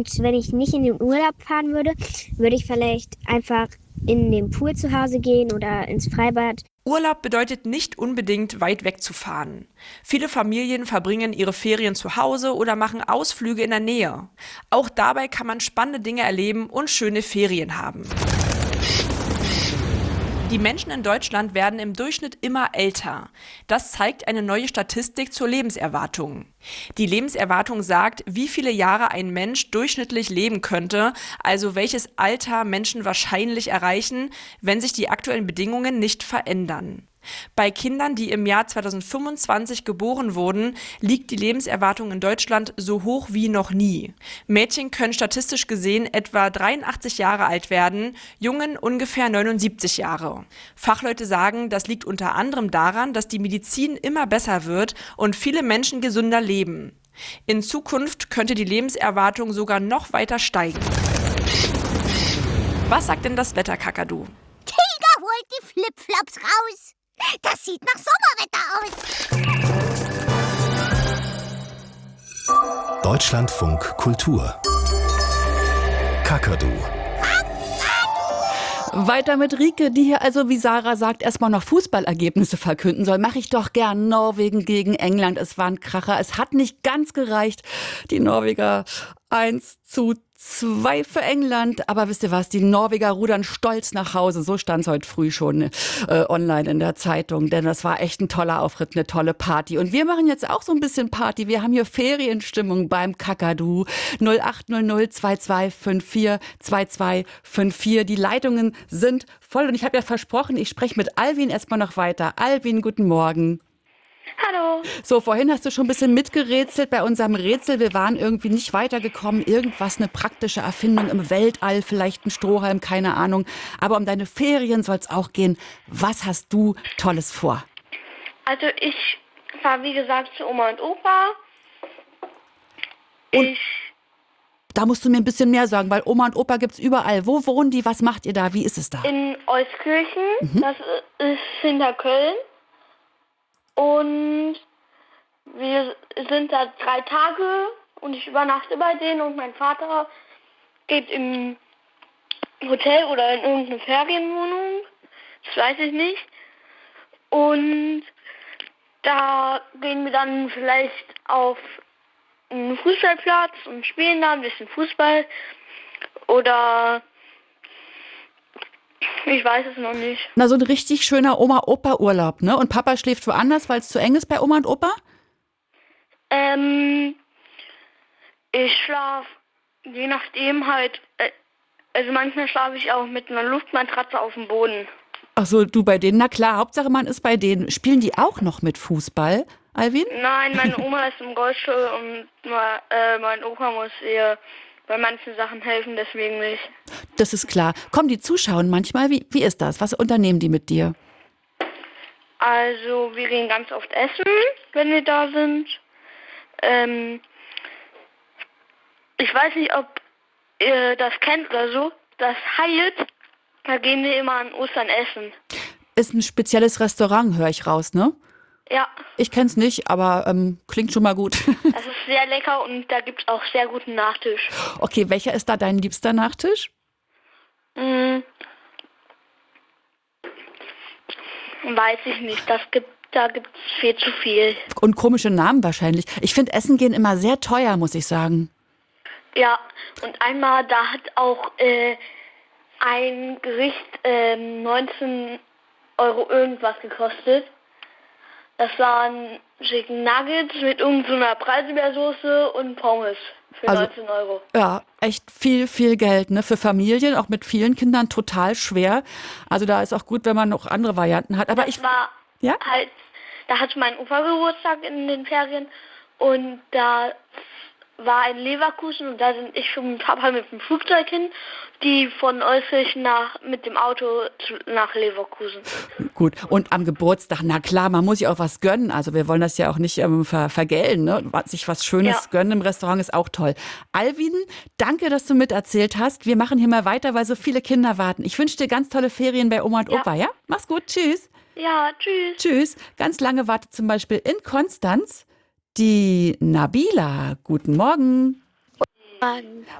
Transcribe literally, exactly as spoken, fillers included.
Und wenn ich nicht in den Urlaub fahren würde, würde ich vielleicht einfach in den Pool zu Hause gehen oder ins Freibad. Urlaub bedeutet nicht unbedingt weit weg zu fahren. Viele Familien verbringen ihre Ferien zu Hause oder machen Ausflüge in der Nähe. Auch dabei kann man spannende Dinge erleben und schöne Ferien haben. Die Menschen in Deutschland werden im Durchschnitt immer älter. Das zeigt eine neue Statistik zur Lebenserwartung. Die Lebenserwartung sagt, wie viele Jahre ein Mensch durchschnittlich leben könnte, also welches Alter Menschen wahrscheinlich erreichen, wenn sich die aktuellen Bedingungen nicht verändern. Bei Kindern, die im Jahr zweitausendfünfundzwanzig geboren wurden, liegt die Lebenserwartung in Deutschland so hoch wie noch nie. Mädchen können statistisch gesehen etwa dreiundachtzig Jahre alt werden, Jungen ungefähr neunundsiebzig Jahre. Fachleute sagen, das liegt unter anderem daran, dass die Medizin immer besser wird und viele Menschen gesünder leben. In Zukunft könnte die Lebenserwartung sogar noch weiter steigen. Was sagt denn das Wetter, Kakadu? Tiger holt die Flipflops raus. Das sieht nach Sommerwetter aus. Deutschlandfunk Kultur. Kakadu. Weiter mit Rike, die hier also, wie Sarah sagt, erstmal noch Fußballergebnisse verkünden soll. Mache ich doch gern. Norwegen gegen England. Es war ein Kracher. Es hat nicht ganz gereicht. Die Norweger eins zu zwei für England. Aber wisst ihr was? Die Norweger rudern stolz nach Hause. So stand es heute früh schon äh, online in der Zeitung. Denn das war echt ein toller Auftritt, eine tolle Party. Und wir machen jetzt auch so ein bisschen Party. Wir haben hier Ferienstimmung beim Kakadu. null acht null null zwei zwei fünf vier zwei zwei fünf vier. Die Leitungen sind voll. Und ich habe ja versprochen, ich spreche mit Alvin erstmal noch weiter. Alvin, guten Morgen. Hallo. So, vorhin hast du schon ein bisschen mitgerätselt bei unserem Rätsel. Wir waren irgendwie nicht weitergekommen. Irgendwas, eine praktische Erfindung im Weltall, vielleicht ein Strohhalm, keine Ahnung. Aber um deine Ferien soll es auch gehen. Was hast du Tolles vor? Also ich fahre, wie gesagt, zu Oma und Opa. Und ich... Da musst du mir ein bisschen mehr sagen, weil Oma und Opa gibt's überall. Wo wohnen die? Was macht ihr da? Wie ist es da? In Euskirchen. Mhm. Das ist hinter Köln. Und wir sind da drei Tage und ich übernachte bei denen und mein Vater geht im Hotel oder in irgendeine Ferienwohnung, das weiß ich nicht. Und da gehen wir dann vielleicht auf einen Fußballplatz und spielen da ein bisschen Fußball oder... Ich weiß es noch nicht. Na, so ein richtig schöner Oma-Opa-Urlaub, ne? Und Papa schläft woanders, weil es zu eng ist bei Oma und Opa? Ähm, ich schlafe je nachdem halt, äh, also manchmal schlafe ich auch mit einer Luftmatratze auf dem Boden. Ach so, du bei denen, na klar, Hauptsache man ist bei denen. Spielen die auch noch mit Fußball, Alvin? Nein, meine Oma ist im Rollstuhl und äh, mein Opa muss ihr bei manchen Sachen helfen, deswegen nicht. Das ist klar. Kommen die zuschauen manchmal? Wie, wie ist das? Was unternehmen die mit dir? Also wir gehen ganz oft essen, wenn wir da sind. Ähm, ich weiß nicht, ob ihr das kennt oder so. Das Hyatt, da gehen wir immer an Ostern essen. Ist ein spezielles Restaurant, höre ich raus, ne? Ja. Ich kenn's nicht, aber ähm, klingt schon mal gut. Das ist sehr lecker und da gibt's auch sehr guten Nachtisch. Okay, welcher ist da dein liebster Nachtisch? Hm. Weiß ich nicht. Das gibt, da gibt's viel zu viel. Und komische Namen wahrscheinlich. Ich finde Essen gehen immer sehr teuer, muss ich sagen. Ja, und einmal, da hat auch äh, ein Gericht äh, neunzehn Euro irgendwas gekostet. Das waren Chicken Nuggets mit irgendeiner Preiselbeersoße und Pommes für also, neunzehn Euro. Ja, echt viel, viel Geld, ne? Für Familien, auch mit vielen Kindern, total schwer. Also da ist auch gut, wenn man noch andere Varianten hat. Aber das ich war ja? halt, da hatte mein Opa Geburtstag in den Ferien und da war in Leverkusen und da sind ich und Papa mit dem Flugzeug hin, die von Euskirchen nach mit dem Auto zu, nach Leverkusen. Gut, und am Geburtstag, na klar, man muss ja auch was gönnen. Also wir wollen das ja auch nicht ähm, ver vergelten, ne? Sich was Schönes ja. gönnen im Restaurant ist auch toll. Alvin, danke, dass du miterzählt hast. Wir machen hier mal weiter, weil so viele Kinder warten. Ich wünsche dir ganz tolle Ferien bei Oma und ja. Opa, ja? Mach's gut, tschüss. Ja, tschüss. Tschüss. Ganz lange wartet zum Beispiel in Konstanz die Nabila. Guten Morgen. Morgen.